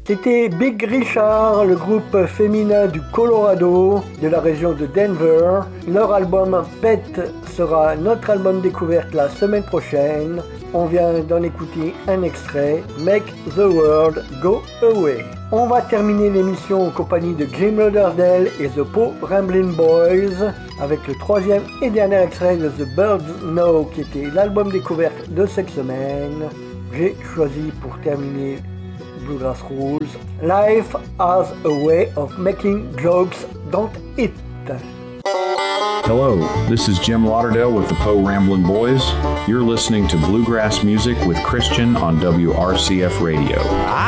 C'était Big Richard, le groupe féminin du Colorado, de la région de Denver. Leur album Pet sera notre album découverte la semaine prochaine. On vient d'en écouter un extrait, Make the World Go Away. On va terminer l'émission en compagnie de Jim Lauderdale et The Po Ramblin' Boys avec le troisième et dernier extrait de The Birds Know qui était l'album découverte de cette semaine. J'ai choisi pour terminer Bluegrass Rules, Life has a way of making jokes, don't it? Hello, this is Jim Lauderdale with the Po Ramblin' Boys. You're listening to Bluegrass Music with Christian on WRCF Radio.